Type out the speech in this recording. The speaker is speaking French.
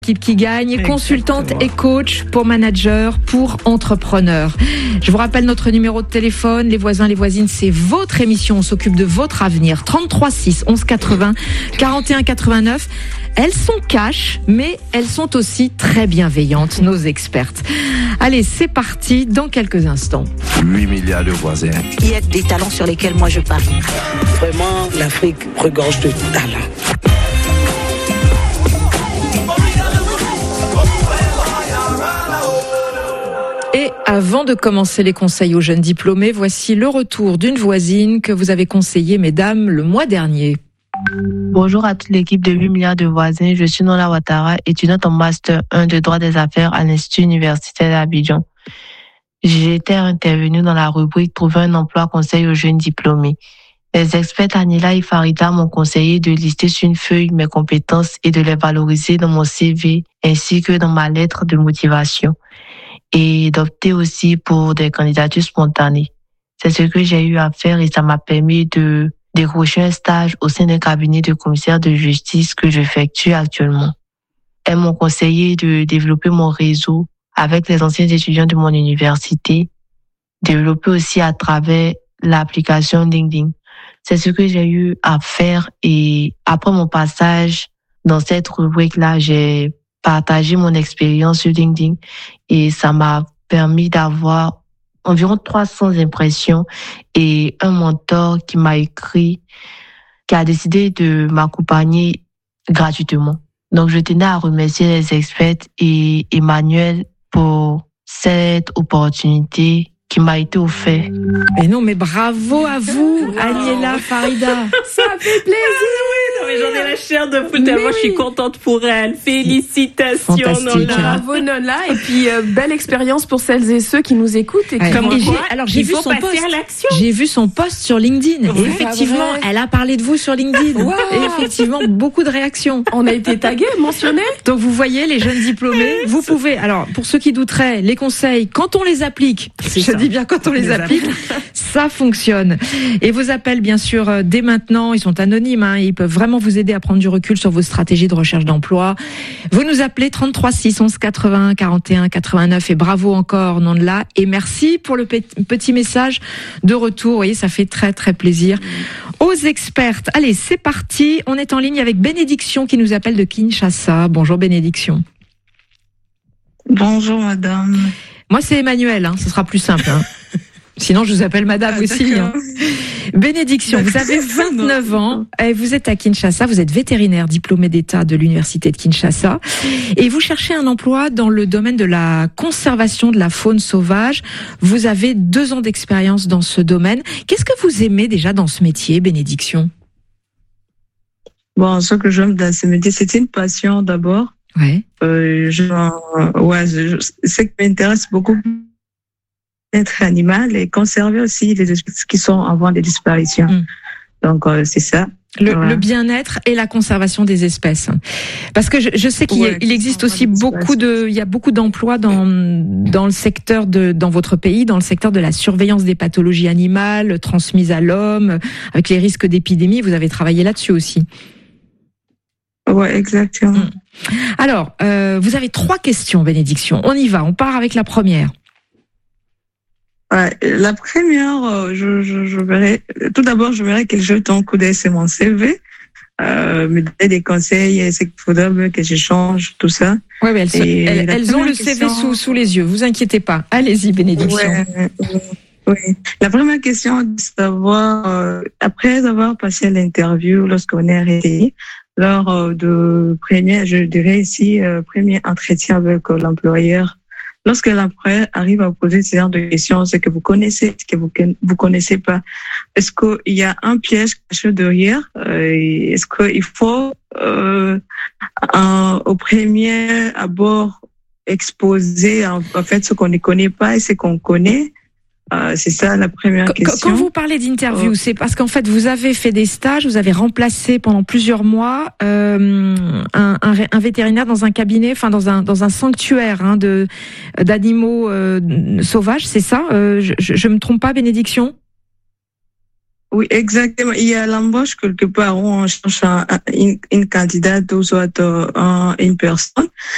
équipe qui gagne, consultante et coach pour managers, pour entrepreneurs. Je vous rappelle notre numéro de téléphone, les voisins, les voisines, c'est votre émission, on s'occupe de votre avenir. 33 6 11 80 41 89. Elles sont cash, mais elles sont aussi très bienveillantes, nos expertes. Allez, c'est parti dans quelques instants. 8 milliards de voisins. Il y a des talents sur lesquels moi je parie. Vraiment, l'Afrique regorge de talents. Et avant de commencer les conseils aux jeunes diplômés, voici le retour d'une voisine que vous avez conseillée, mesdames, le mois dernier. Bonjour à toute l'équipe de 8 milliards de voisins. Je suis Nola Ouattara, étudiante en Master 1 de droit des affaires à l'Institut universitaire d'Abidjan. J'étais intervenue dans la rubrique Trouver un emploi conseil aux jeunes diplômés. Les experts Anila et Farida m'ont conseillé de lister sur une feuille mes compétences et de les valoriser dans mon CV ainsi que dans ma lettre de motivation et d'opter aussi pour des candidatures spontanées. C'est ce que j'ai eu à faire et ça m'a permis de décrocher un stage au sein d'un cabinet de commissaire de justice que j'effectue actuellement. Elles m'ont conseillé de développer mon réseau avec les anciens étudiants de mon université, développer aussi à travers l'application LinkedIn. C'est ce que j'ai eu à faire et après mon passage dans cette rubrique-là, j'ai partagé mon expérience sur LinkedIn et ça m'a permis d'avoir environ 300 impressions et un mentor qui m'a écrit, qui a décidé de m'accompagner gratuitement. Donc, je tenais à remercier les experts et Emmanuel pour cette opportunité qui m'a été offerte. Mais non, mais bravo à vous, Aniela, Farida. Ça fait plaisir. Non, mais j'en ai la chair de poule tellement je suis contente pour elle. Félicitations, Fantastique, Nola. Bravo Nola. Et puis, belle expérience pour celles et ceux qui nous écoutent. Et qui Comme vont- j'ai vu son post. J'ai vu son post sur LinkedIn. Et effectivement, elle a parlé de vous sur LinkedIn. Wow. Et effectivement, beaucoup de réactions. On a été tagués, mentionnés. Donc vous voyez, les jeunes diplômés, vous pouvez, alors pour ceux qui douteraient, les conseils, quand on les applique, je dis bien quand on les applique, ça fonctionne. Et vos appels, bien sûr, dès maintenant, ils sont anonymes, hein, ils peuvent vraiment vous aider à prendre du recul sur vos stratégies de recherche d'emploi. Vous nous appelez 33 6 11 80 41 89 et bravo encore, Nonla. Et merci pour le petit message de retour. Vous voyez, ça fait très très plaisir. Aux expertes, allez, c'est parti. On est en ligne avec Bénédiction qui nous appelle de Kinshasa. Bonjour Bénédiction. Bonjour madame. Moi c'est Emmanuel, hein, ce sera plus simple. Hein. Sinon je vous appelle madame aussi. Hein. Bénédiction, vous avez 29 ans et vous êtes à Kinshasa, vous êtes vétérinaire diplômé d'État de l'Université de Kinshasa et vous cherchez un emploi dans le domaine de la conservation de la faune sauvage. Vous avez 2 ans d'expérience dans ce domaine. Qu'est-ce que vous aimez déjà dans ce métier, Bénédiction ? Bon, ce que j'aime dans ce métier, c'est une passion d'abord. Ouais. Ce qui m'intéresse beaucoup, être animal et conserver aussi les espèces qui sont en voie de disparition. Donc, c'est ça. Le bien-être et la conservation des espèces. Parce que je sais qu'il existe aussi il y a beaucoup d'emplois dans le secteur dans votre pays, dans le secteur de la surveillance des pathologies animales transmises à l'homme, avec les risques d'épidémie. Vous avez travaillé là-dessus aussi. Ouais, exactement. Alors, vous avez 3 questions, Bénédiction. On y va. On part avec la première. Ouais, la première, je verrai. Tout d'abord, je verrai qu'elle jette un coup d'œil sur mon CV, me donner des conseils, ce qu'il faudrait que je change, tout ça. Ouais, mais elles ont le CV sous les yeux. Vous inquiétez pas. Allez-y, Bénédiction. Oui. La première question, c'est de savoir, après avoir passé l'interview, lorsqu'on est arrêté, lors de premier entretien avec l'employeur. Lorsque l'employeur arrive à poser ce genre de questions, c'est que vous connaissez, ce que vous connaissez pas. Est-ce qu'il y a un piège caché derrière? Est-ce qu'il faut, au premier abord, exposer, en fait, ce qu'on ne connaît pas et ce qu'on connaît? C'est ça la première question. Quand vous parlez d'interview, c'est parce qu'en fait vous avez fait des stages, vous avez remplacé pendant plusieurs mois un vétérinaire dans un cabinet, enfin dans un sanctuaire d'animaux sauvages, c'est ça? Je me trompe pas, Bénédiction? Oui, exactement. Il y a l'embauche quelque part où on cherche une candidate ou soit une personne.